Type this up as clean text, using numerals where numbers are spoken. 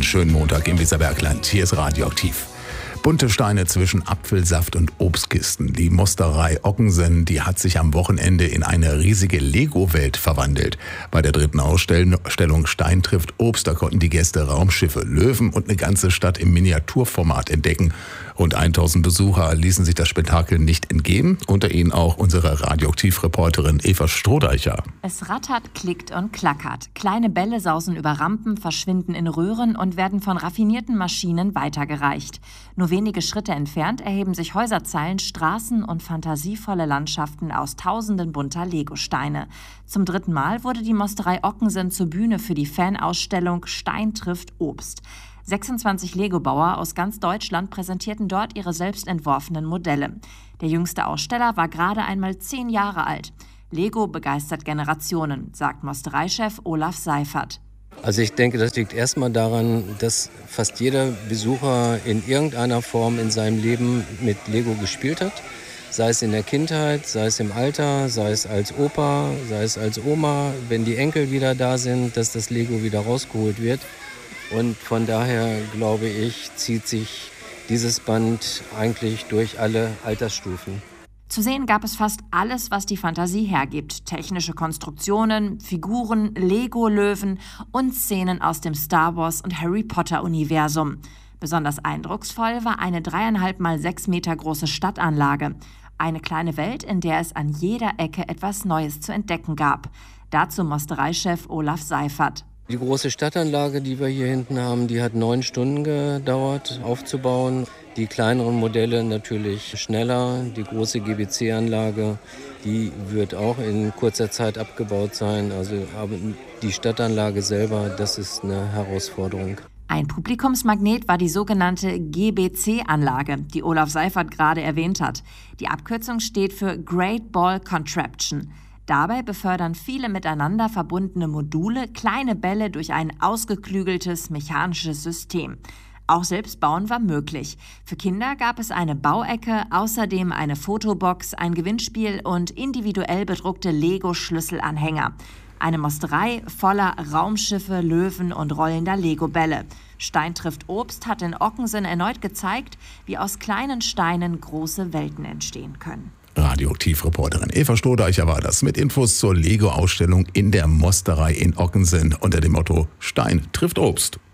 schönen Montag im Weserbergland. Hier ist Radioaktiv. Bunte Steine zwischen Apfelsaft und Obstkisten. Die Mosterei Ockensen, die hat sich am Wochenende in eine riesige Lego-Welt verwandelt. Bei der 3. Ausstellung Stein trifft Obst, da konnten die Gäste Raumschiffe, Löwen und eine ganze Stadt im Miniaturformat entdecken. Rund 1000 Besucher ließen sich das Spektakel nicht entgehen. Unter ihnen auch unsere Radioaktiv-Reporterin Eva Strohdeicher. Es rattert, klickt und klackert. Kleine Bälle sausen über Rampen, verschwinden in Röhren und werden von raffinierten Maschinen weitergereicht. Nur wenige Schritte entfernt erheben sich Häuserzeilen, Straßen und fantasievolle Landschaften aus tausenden bunter Legosteine. Zum 3. Mal wurde die Mosterei Ockensen zur Bühne für die Fanausstellung Stein trifft Obst. 26 Lego-Bauer aus ganz Deutschland präsentierten dort ihre selbst entworfenen Modelle. Der jüngste Aussteller war gerade einmal 10 Jahre alt. Lego begeistert Generationen, sagt Mostereichef Olaf Seifert. Also ich denke, das liegt erstmal daran, dass fast jeder Besucher in irgendeiner Form in seinem Leben mit Lego gespielt hat. Sei es in der Kindheit, sei es im Alter, sei es als Opa, sei es als Oma, wenn die Enkel wieder da sind, dass das Lego wieder rausgeholt wird. Und von daher, glaube ich, zieht sich dieses Band eigentlich durch alle Altersstufen. Zu sehen gab es fast alles, was die Fantasie hergibt. Technische Konstruktionen, Figuren, Lego-Löwen und Szenen aus dem Star Wars- und Harry Potter-Universum. Besonders eindrucksvoll war eine 3,5 mal 6 Meter große Stadtanlage. Eine kleine Welt, in der es an jeder Ecke etwas Neues zu entdecken gab. Dazu Mostereichef Olaf Seifert. Die große Stadtanlage, die wir hier hinten haben, die hat 9 Stunden gedauert aufzubauen. Die kleineren Modelle natürlich schneller. Die große GBC-Anlage, die wird auch in kurzer Zeit abgebaut sein. Aber die Stadtanlage selber, das ist eine Herausforderung. Ein Publikumsmagnet war die sogenannte GBC-Anlage, die Olaf Seifert gerade erwähnt hat. Die Abkürzung steht für Great Ball Contraption. Dabei befördern viele miteinander verbundene Module kleine Bälle durch ein ausgeklügeltes mechanisches System. Auch Selbstbauen war möglich. Für Kinder gab es eine Bauecke, außerdem eine Fotobox, ein Gewinnspiel und individuell bedruckte Lego-Schlüsselanhänger. Eine Mosterei voller Raumschiffe, Löwen und rollender Lego-Bälle. Stein trifft Obst hat in Ockensen erneut gezeigt, wie aus kleinen Steinen große Welten entstehen können. Radioaktiv-Reporterin Eva Strohdeicher war das mit Infos zur Lego-Ausstellung in der Mosterei in Ockensen unter dem Motto Stein trifft Obst.